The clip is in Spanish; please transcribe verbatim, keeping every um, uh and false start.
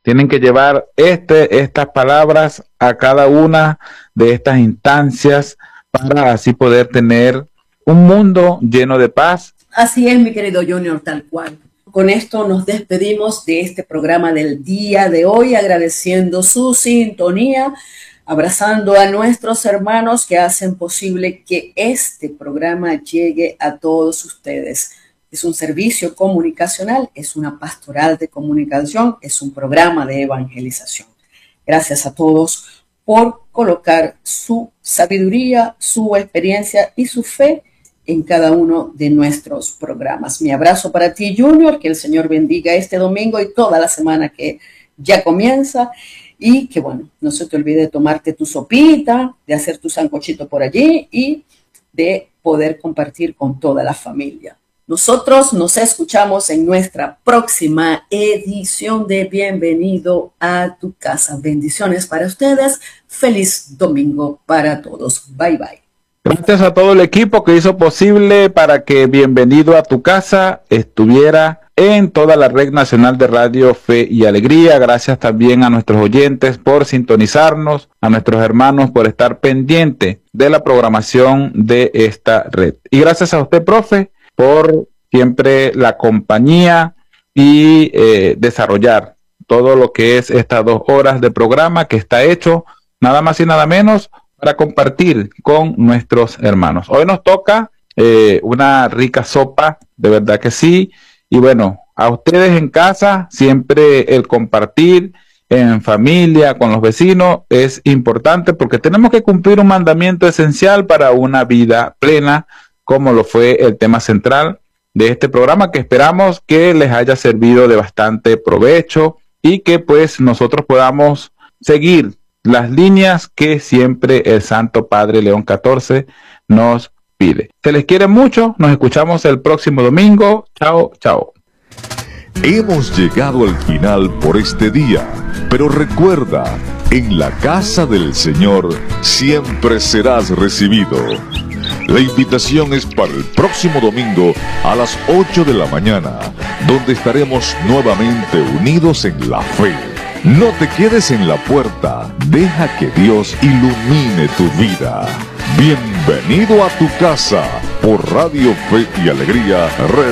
Tienen que llevar este, estas palabras a cada una de estas instancias para así poder tener un mundo lleno de paz. Así es, mi querido Junior, tal cual. Con esto nos despedimos de este programa del día de hoy, agradeciendo su sintonía, abrazando a nuestros hermanos que hacen posible que este programa llegue a todos ustedes. Es un servicio comunicacional, es una pastoral de comunicación, es un programa de evangelización. Gracias a todos por colocar su sabiduría, su experiencia y su fe en cada uno de nuestros programas. Mi abrazo para ti, Junior, que el Señor bendiga este domingo y toda la semana que ya comienza, y que bueno, no se te olvide de tomarte tu sopita, de hacer tu sancochito por allí y de poder compartir con toda la familia. Nosotros nos escuchamos en nuestra próxima edición de Bienvenido a tu casa. Bendiciones para ustedes. Feliz domingo para todos. Bye, bye. Gracias a todo el equipo que hizo posible para que Bienvenido a tu casa estuviera en toda la red nacional de Radio Fe y Alegría. Gracias también a nuestros oyentes por sintonizarnos, a nuestros hermanos por estar pendiente de la programación de esta red. Y gracias a usted, profe, por siempre la compañía y eh, desarrollar todo lo que es estas dos horas de programa que está hecho nada más y nada menos para compartir con nuestros hermanos. Hoy nos toca eh, una rica sopa, de verdad que sí. Y bueno, a ustedes en casa, siempre el compartir en familia, con los vecinos, es importante porque tenemos que cumplir un mandamiento esencial para una vida plena, como lo fue el tema central de este programa, que esperamos que les haya servido de bastante provecho y que pues nosotros podamos seguir las líneas que siempre el Santo Padre León catorce nos pide. Se les quiere mucho, nos escuchamos el próximo domingo. Chao, chao. Hemos llegado al final por este día, pero recuerda, en la casa del Señor siempre serás recibido. La invitación es para el próximo domingo a las ocho de la mañana, donde estaremos nuevamente unidos en la fe. No te quedes en la puerta, deja que Dios ilumine tu vida. Bienvenido a tu casa por Radio Fe y Alegría Red.